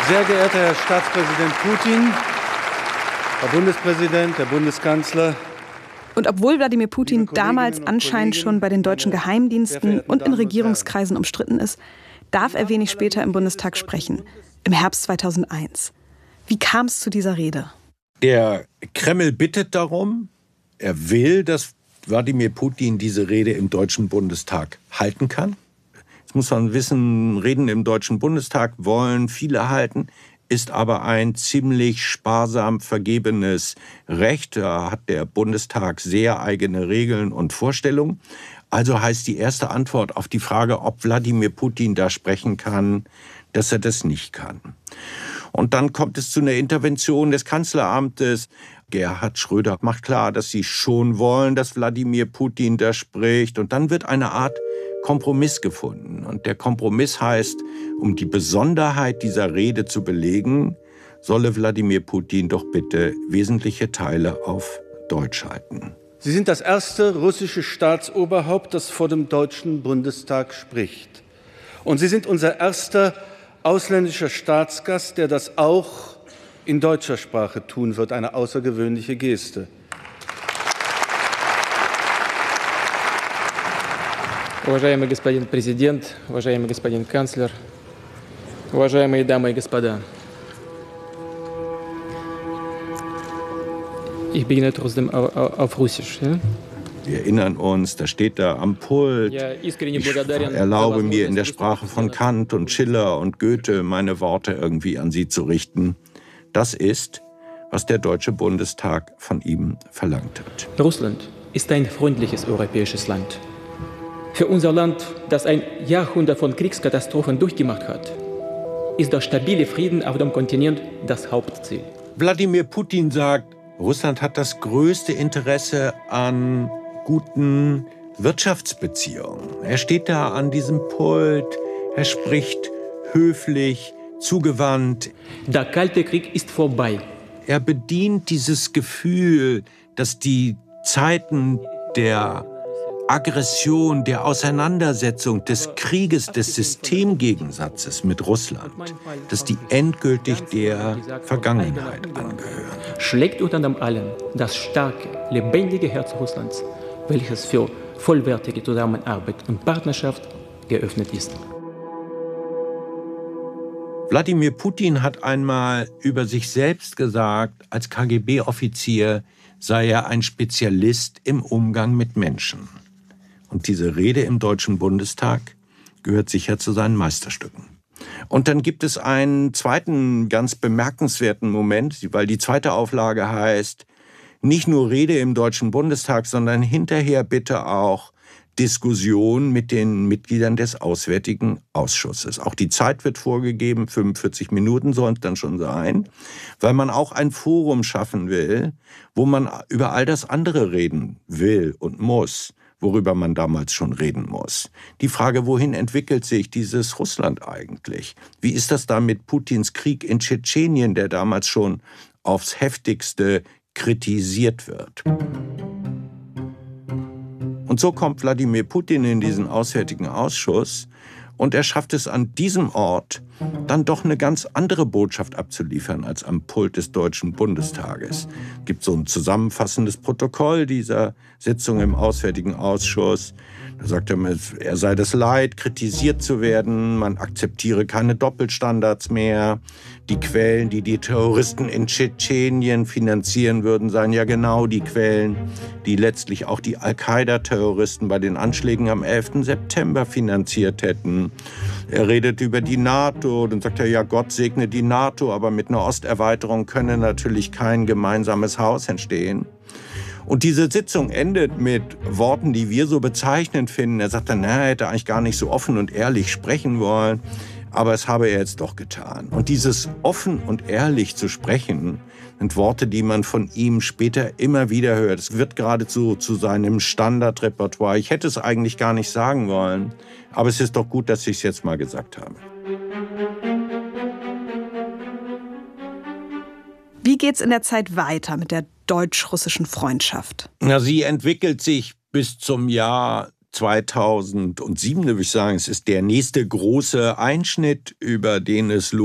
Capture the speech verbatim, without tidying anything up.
Sehr geehrter Herr Staatspräsident Putin, Herr Bundespräsident, Herr Bundeskanzler. Und obwohl Wladimir Putin damals anscheinend schon bei den deutschen Geheimdiensten und in Regierungskreisen umstritten ist, darf er wenig später im Bundestag sprechen, im Herbst zweitausendeins. Wie kam es zu dieser Rede? Der Kreml bittet darum, er will, dass Wladimir Putin diese Rede im Deutschen Bundestag halten kann. Jetzt muss man wissen, Reden im Deutschen Bundestag wollen viele halten, ist aber ein ziemlich sparsam vergebenes Recht. Da hat der Bundestag sehr eigene Regeln und Vorstellungen. Also heißt die erste Antwort auf die Frage, ob Wladimir Putin da sprechen kann, dass er das nicht kann. Und dann kommt es zu einer Intervention des Kanzleramtes. Gerhard Schröder macht klar, dass sie schon wollen, dass Wladimir Putin da spricht. Und dann wird eine Art Kompromiss gefunden. Und der Kompromiss heißt, um die Besonderheit dieser Rede zu belegen, solle Wladimir Putin doch bitte wesentliche Teile auf Deutsch halten. Sie sind das erste russische Staatsoberhaupt, das vor dem Deutschen Bundestag spricht. Und Sie sind unser erster ausländischer Staatsgast, der das auch in deutscher Sprache tun wird, eine außergewöhnliche Geste. Уважаемый господин президент, уважаемый господин канцлер, уважаемые дамы и господа. Ich beginne trotzdem auf Russisch. Ja? Wir erinnern uns, da steht da am Pult, ich erlaube mir in der Sprache von Kant und Schiller und Goethe meine Worte irgendwie an Sie zu richten. Das ist, was der Deutsche Bundestag von ihm verlangt hat. Russland ist ein freundliches europäisches Land. Für unser Land, das ein Jahrhundert von Kriegskatastrophen durchgemacht hat, ist der stabile Frieden auf dem Kontinent das Hauptziel. Wladimir Putin sagt, Russland hat das größte Interesse an guten Wirtschaftsbeziehungen. Er steht da an diesem Pult, er spricht höflich, zugewandt. Der Kalte Krieg ist vorbei. Er bedient dieses Gefühl, dass die Zeiten der Aggression, der Auseinandersetzung, des Krieges, des Systemgegensatzes mit Russland, dass die endgültig der Vergangenheit angehören. Schlägt unter allem das starke, lebendige Herz Russlands, welches für vollwertige Zusammenarbeit und Partnerschaft geöffnet ist. Wladimir Putin hat einmal über sich selbst gesagt, als K G B-Offizier sei er ein Spezialist im Umgang mit Menschen. Und diese Rede im Deutschen Bundestag gehört sicher zu seinen Meisterstücken. Und dann gibt es einen zweiten ganz bemerkenswerten Moment, weil die zweite Auflage heißt, nicht nur Rede im Deutschen Bundestag, sondern hinterher bitte auch Diskussion mit den Mitgliedern des Auswärtigen Ausschusses. Auch die Zeit wird vorgegeben, fünfundvierzig Minuten sollen es dann schon sein, weil man auch ein Forum schaffen will, wo man über all das andere reden will und muss, worüber man damals schon reden muss. Die Frage, wohin entwickelt sich dieses Russland eigentlich? Wie ist das da mit Putins Krieg in Tschetschenien, der damals schon aufs Heftigste kritisiert wird? Und so kommt Wladimir Putin in diesen Auswärtigen Ausschuss und er schafft es an diesem Ort, dann doch eine ganz andere Botschaft abzuliefern als am Pult des Deutschen Bundestages. Es gibt so ein zusammenfassendes Protokoll dieser Sitzung im Auswärtigen Ausschuss. Da sagt er, er sei das leid, kritisiert zu werden, man akzeptiere keine Doppelstandards mehr. Die Quellen, die die Terroristen in Tschetschenien finanzieren würden, seien ja genau die Quellen, die letztlich auch die Al-Qaida-Terroristen bei den Anschlägen am elften September finanziert hätten. Er redet über die NATO, dann sagt er, ja, Gott segne die NATO, aber mit einer Osterweiterung könne natürlich kein gemeinsames Haus entstehen. Und diese Sitzung endet mit Worten, die wir so bezeichnend finden. Er sagt dann, na, er hätte eigentlich gar nicht so offen und ehrlich sprechen wollen, aber es habe er jetzt doch getan. Und dieses offen und ehrlich zu sprechen, sind Worte, die man von ihm später immer wieder hört. Es wird geradezu zu seinem Standardrepertoire. Ich hätte es eigentlich gar nicht sagen wollen, aber es ist doch gut, dass ich es jetzt mal gesagt habe. Wie geht's in der Zeit weiter mit der deutsch-russischen Freundschaft? Na, sie entwickelt sich bis zum Jahr zweitausendsieben, würde ich sagen. Es ist der nächste große Einschnitt, über den es